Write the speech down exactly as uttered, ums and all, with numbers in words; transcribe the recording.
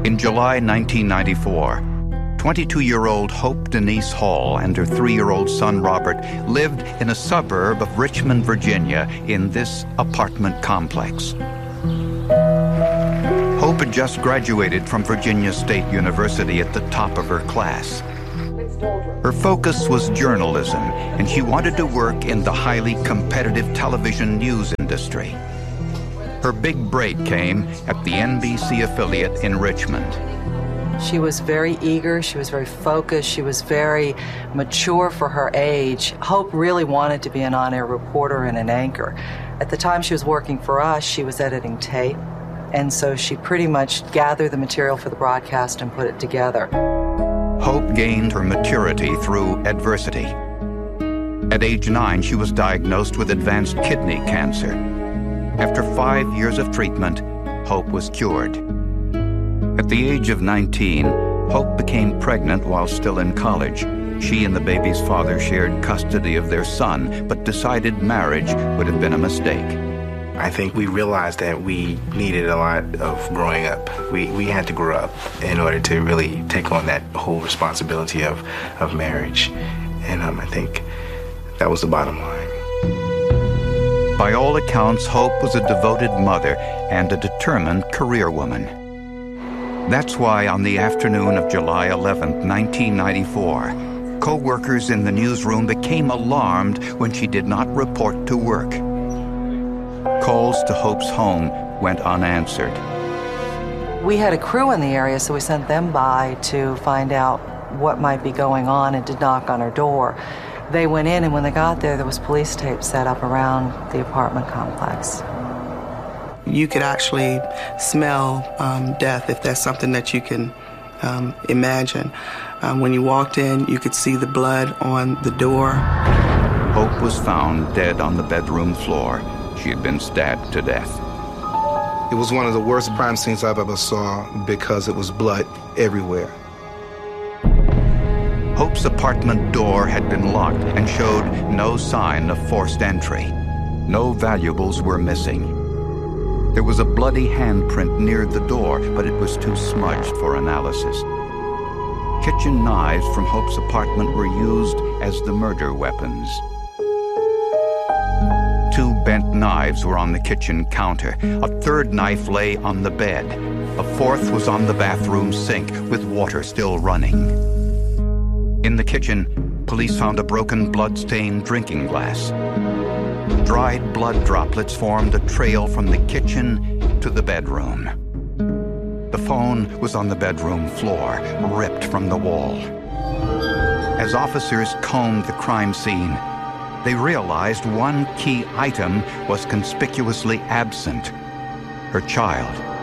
In July nineteen ninety-four, twenty-two-year-old Hope Denise Hall and her three-year-old son Robert lived in a suburb of Richmond, Virginia, in this apartment complex. Hope had just graduated from Virginia State University at the top of her class. Her focus was journalism, and she wanted to work in the highly competitive television news industry. Her big break came at the N B C affiliate in Richmond. She was very eager, she was very focused, she was very mature for her age. Hope really wanted to be an on-air reporter and an anchor. At the time she was working for us, she was editing tape, and so she pretty much gathered the material for the broadcast and put it together. Hope gained her maturity through adversity. At age nine, she was diagnosed with advanced kidney cancer. After five years of treatment, Hope was cured. At the age of nineteen, Hope became pregnant while still in college. She and the baby's father shared custody of their son, but decided marriage would have been a mistake. I think we realized that we needed a lot of growing up. We we had to grow up in order to really take on that whole responsibility of, of marriage. And um, I think that was the bottom line. By all accounts, Hope was a devoted mother and a determined career woman. That's why on the afternoon of July eleventh, nineteen ninety-four, co-workers in the newsroom became alarmed when she did not report to work. Calls to Hope's home went unanswered. We had a crew in the area, so we sent them by to find out what might be going on and to knock on her door. They went in, and when they got there, there was police tape set up around the apartment complex. You could actually smell um, death, if that's something that you can um, imagine. Um, when you walked in, you could see the blood on the door. Hope was found dead on the bedroom floor. She had been stabbed to death. It was one of the worst crime scenes I've ever saw because it was blood everywhere. Hope's apartment door had been locked and showed no sign of forced entry. No valuables were missing. There was a bloody handprint near the door, but it was too smudged for analysis. Kitchen knives from Hope's apartment were used as the murder weapons. Two bent knives were on the kitchen counter. A third knife lay on the bed. A fourth was on the bathroom sink with water still running. In the kitchen, police found a broken blood-stained drinking glass. Dried blood droplets formed a trail from the kitchen to the bedroom. The phone was on the bedroom floor, ripped from the wall. As officers combed the crime scene, they realized one key item was conspicuously absent: her child.